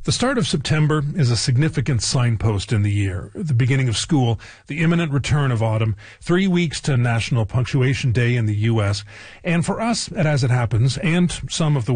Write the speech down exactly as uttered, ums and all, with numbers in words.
The start of September is a significant signpost in the year. The beginning of school, the imminent return of autumn, three weeks to National Punctuation Day in the U S, and for us at As It Happens, and some of the